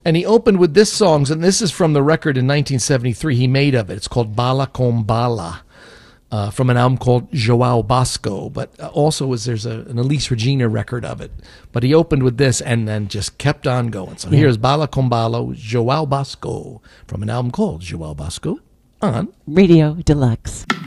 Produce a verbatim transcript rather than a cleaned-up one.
And he opened with this song, and this is from the record in nineteen seventy-three he made of it. It's called Bala Com Bala, uh, from an album called João Bosco. But also was there's a, an Elis Regina record of it. But he opened with this and then just kept on going. So yeah. Here's Bala Com Bala, João Bosco, from an album called João Bosco on Radio Deluxe.